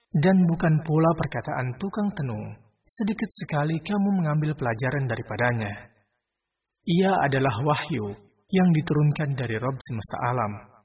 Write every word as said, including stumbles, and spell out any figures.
Dan bukan pula perkataan tukang tenung, sedikit sekali kamu mengambil pelajaran daripadanya. Ia adalah wahyu yang diturunkan dari Rabb semesta alam.